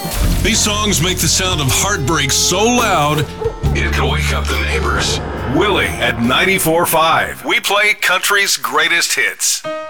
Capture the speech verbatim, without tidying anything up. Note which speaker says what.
Speaker 1: These songs make the sound of heartbreak so loud, it can wake up the neighbors. Willie at ninety-four point five. We play country's greatest hits.